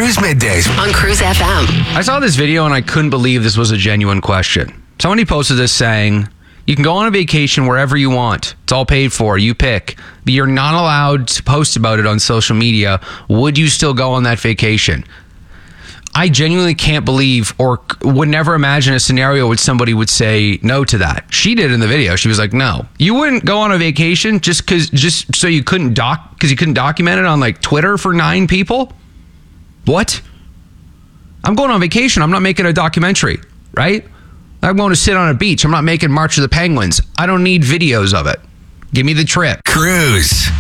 Cruise Middays on Cruise FM. I saw this video and I couldn't believe this was a genuine question. Somebody posted this saying, you can go on a vacation wherever you want. It's all paid for. You pick. But you're not allowed to post about it on social media. Would you still go on that vacation? I genuinely can't believe or would never imagine a scenario where somebody would say no to that. She did in the video. She was like, no. You wouldn't go on a vacation just so you couldn't document it on like Twitter for 9 people? What? I'm going on vacation. I'm not making a documentary, right? I'm going to sit on a beach. I'm not making March of the Penguins. I don't need videos of it. Give me the trip. Cruise.